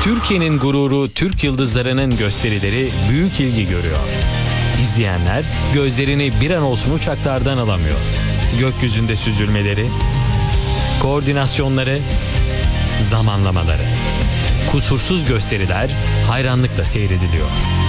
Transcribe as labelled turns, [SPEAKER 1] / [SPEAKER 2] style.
[SPEAKER 1] Türkiye'nin gururu Türk yıldızlarının gösterileri büyük ilgi görüyor. İzleyenler gözlerini bir an olsun uçaklardan alamıyor. Gökyüzünde süzülmeleri, koordinasyonları, zamanlamaları. Kusursuz gösteriler hayranlıkla seyrediliyor.